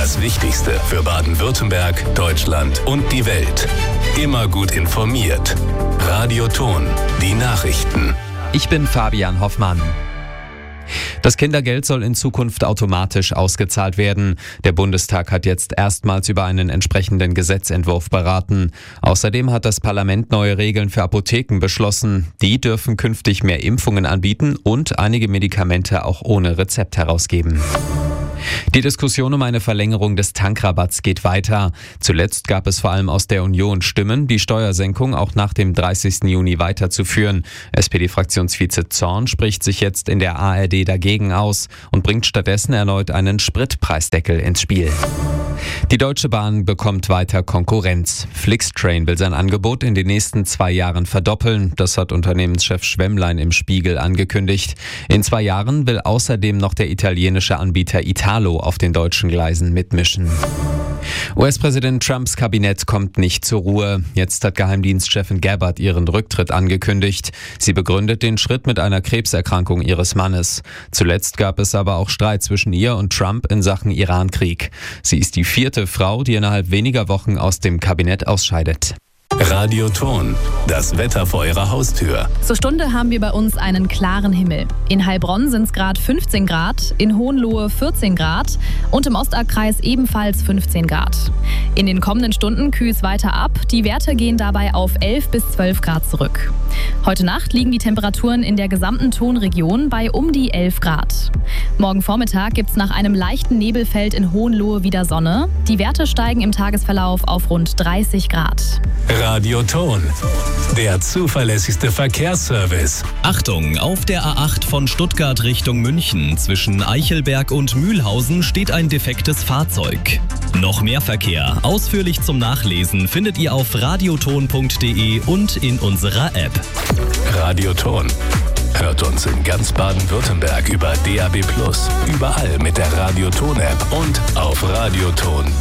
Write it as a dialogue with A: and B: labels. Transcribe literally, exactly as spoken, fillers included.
A: Das Wichtigste für Baden-Württemberg, Deutschland und die Welt. Immer gut informiert. Radio Ton, die Nachrichten.
B: Ich bin Fabian Hoffmann. Das Kindergeld soll in Zukunft automatisch ausgezahlt werden. Der Bundestag hat jetzt erstmals über einen entsprechenden Gesetzentwurf beraten. Außerdem hat das Parlament neue Regeln für Apotheken beschlossen. Die dürfen künftig mehr Impfungen anbieten und einige Medikamente auch ohne Rezept herausgeben. Die Diskussion um eine Verlängerung des Tankrabatts geht weiter. Zuletzt gab es vor allem aus der Union Stimmen, die Steuersenkung auch nach dem dreißigsten Juni weiterzuführen. S P D-Fraktionsvize Zorn spricht sich jetzt in der A R D dagegen aus und bringt stattdessen erneut einen Spritpreisdeckel ins Spiel. Die Deutsche Bahn bekommt weiter Konkurrenz. Flixtrain will sein Angebot in den nächsten zwei Jahren verdoppeln. Das hat Unternehmenschef Schwemmlein im Spiegel angekündigt. In zwei Jahren will außerdem noch der italienische Anbieter Italo auf den deutschen Gleisen mitmischen. U S-Präsident Trumps Kabinett kommt nicht zur Ruhe. Jetzt hat Geheimdienstchefin Gabbard ihren Rücktritt angekündigt. Sie begründet den Schritt mit einer Krebserkrankung ihres Mannes. Zuletzt gab es aber auch Streit zwischen ihr und Trump in Sachen Irankrieg. Sie ist die vierte Frau, die innerhalb weniger Wochen aus dem Kabinett ausscheidet.
A: Radio Ton, das Wetter vor Ihrer Haustür.
C: Zur Stunde haben wir bei uns einen klaren Himmel. In Heilbronn sind es gerade fünfzehn Grad, in Hohenlohe vierzehn Grad und im Ostastkreis ebenfalls fünfzehn Grad. In den kommenden Stunden kühlt es weiter ab. Die Werte gehen dabei auf elf bis zwölf Grad zurück. Heute Nacht liegen die Temperaturen in der gesamten Tonregion bei um die elf Grad. Morgen Vormittag gibt es nach einem leichten Nebelfeld in Hohenlohe wieder Sonne. Die Werte steigen im Tagesverlauf auf rund dreißig Grad.
A: Radio Ton, der zuverlässigste Verkehrsservice.
D: Achtung, auf der A acht von Stuttgart Richtung München zwischen Eichelberg und Mühlhausen steht ein defektes Fahrzeug. Noch mehr Verkehr, ausführlich zum Nachlesen, findet ihr auf radioton punkt de und in unserer App.
A: Radio Ton. Hört uns in ganz Baden-Württemberg über D A B plus, überall mit der Radio Ton App und auf radioton.